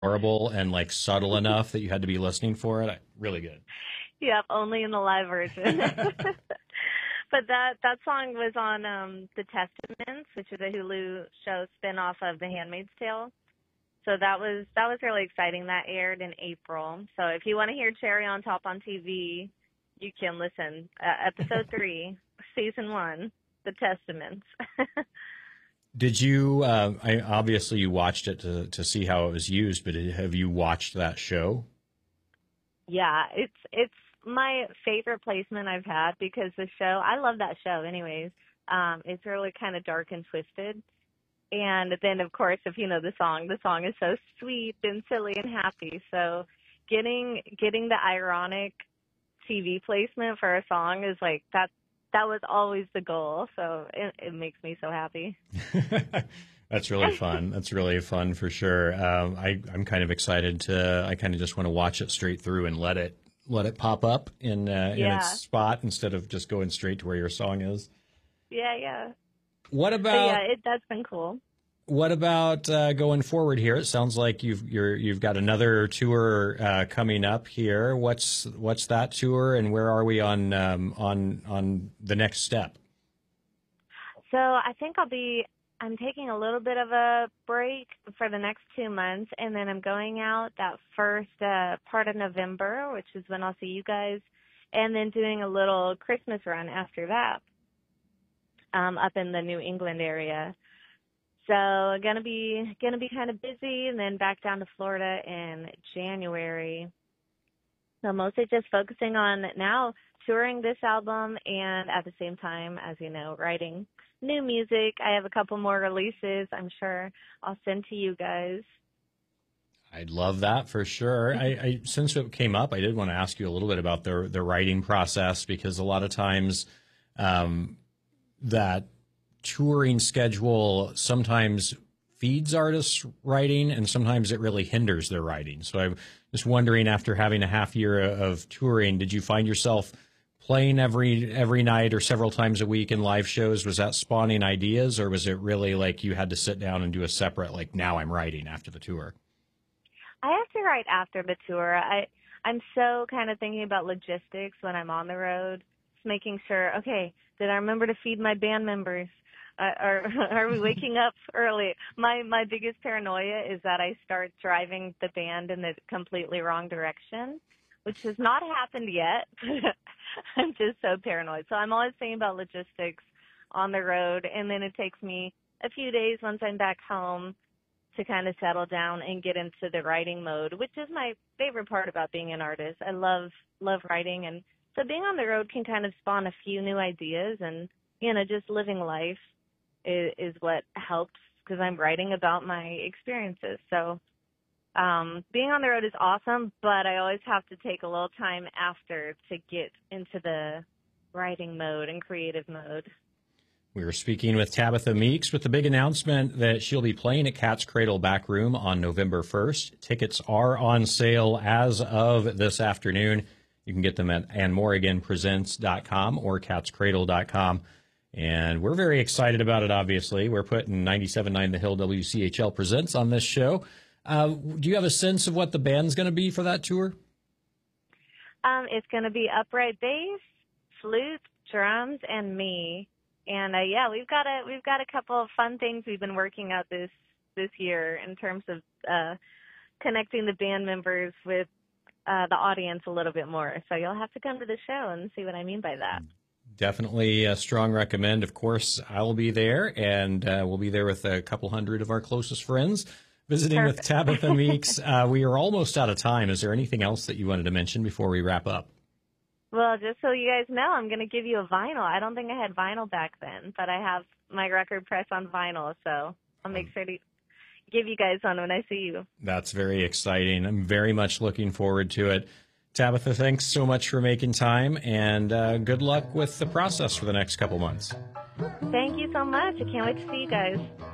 horrible and like subtle enough that you had to be listening for it. Really good. Yep, only in the live version. But that song was on The Testaments, which is a Hulu show spinoff of The Handmaid's Tale. So that was really exciting. That aired in April. So if you want to hear Cherry on Top on TV, you can listen. Episode 3, Season 1, The Testaments. Did you, obviously you watched it to see how it was used, but have you watched that show? Yeah, it's my favorite placement I've had because the show, I love that show anyways. It's really kind of dark and twisted. And then, of course, if you know the song is so sweet and silly and happy. So getting the ironic TV placement for a song is like, that was always the goal. So it makes me so happy. That's really fun. That's really fun for sure. I'm kind of excited I kind of just want to watch it straight through and let it pop up in its spot instead of just going straight to where your song is. Yeah. What about? That's been cool. What about going forward here? It sounds like you've got another tour coming up here. What's that tour, and where are we on the next step? So I think I'm taking a little bit of a break for the next 2 months, and then I'm going out that first part of November, which is when I'll see you guys, and then doing a little Christmas run after that. Up in the New England area. So gonna be kind of busy, and then back down to Florida in January. So mostly just focusing on now touring this album, and at the same time, as you know, writing new music. I have a couple more releases I'm sure I'll send to you guys. I'd love that for sure. I since it came up, I did want to ask you a little bit about the writing process, because a lot of times that touring schedule sometimes feeds artists writing, and sometimes it really hinders their writing. So I'm just wondering, after having a half year of touring, did you find yourself playing every night or several times a week in live shows? Was that spawning ideas, or was it really like you had to sit down and do a separate, like, now I'm writing after the tour? I have to write after the tour. I'm so kind of thinking about logistics when I'm on the road, just making sure, okay, did I remember to feed my band members? Are we waking up early? My biggest paranoia is that I start driving the band in the completely wrong direction, which has not happened yet. I'm just so paranoid. So I'm always thinking about logistics on the road, and then it takes me a few days once I'm back home to kind of settle down and get into the writing mode, which is my favorite part about being an artist. I love writing, and so being on the road can kind of spawn a few new ideas, and, you know, just living life is what helps, because I'm writing about my experiences. So being on the road is awesome, but I always have to take a little time after to get into the writing mode and creative mode. We were speaking with Tabitha Meeks with the big announcement that she'll be playing at Cat's Cradle Back Room on November 1st. Tickets are on sale as of this afternoon. You can get them at AnnMorriganPresents.com or CatsCradle.com. And we're very excited about it, obviously. We're putting 97.9 The Hill WCHL Presents on this show. Do you have a sense of what the band's going to be for that tour? It's going to be upright bass, flute, drums, and me. And we've got a couple of fun things we've been working out this year in terms of connecting the band members with the audience a little bit more. So you'll have to come to the show and see what I mean by that. Definitely a strong recommend. Of course, I'll be there, and we'll be there with a couple hundred of our closest friends visiting Perfect. with Tabitha Meeks. We are almost out of time. Is there anything else that you wanted to mention before we wrap up? Well, just so you guys know, I'm going to give you a vinyl. I don't think I had vinyl back then, but I have my record press on vinyl, so I'll make sure to give you guys one when I see you. That's very exciting. I'm very much looking forward to it. Tabitha, thanks so much for making time, and good luck with the process for the next couple months. Thank you so much. I can't wait to see you guys.